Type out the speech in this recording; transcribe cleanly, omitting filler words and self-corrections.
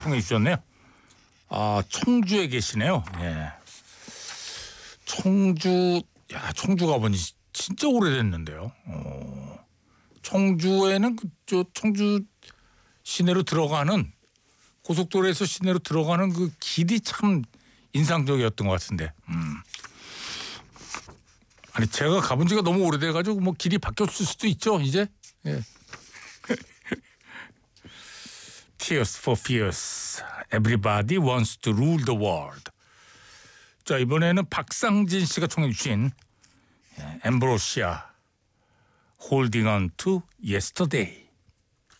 청해 주셨네요. 아, 청주에 계시네요. 예. 청주 가본 지 진짜 오래됐는데요. 청주에는 저 청주 시내로 들어가는 고속도로에서 시내로 들어가는 그 길이 참 인상적이었던 것 같은데. 아니 제가 가본 지가 너무 오래돼가지고 뭐 길이 바뀌었을 수도 있죠 이제. 예. Tears for Fears. Everybody wants to rule the world. 자, 이번에는 박상진 씨가 청해 주신 엠브로시아 Holding on to Yesterday.